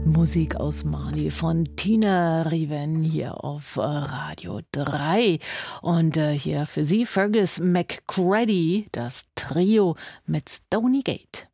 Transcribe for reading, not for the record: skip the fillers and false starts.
Musik aus Mali von Tina Riven hier auf Radio 3. Und hier für Sie Fergus McCready, das Trio mit Stony Gate.